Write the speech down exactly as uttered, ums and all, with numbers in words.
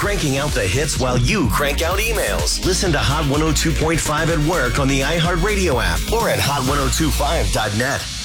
cranking out the hits while you crank out emails. Listen to Hot one oh two point five at work on the iHeartRadio app or at hot ten twenty-five dot net.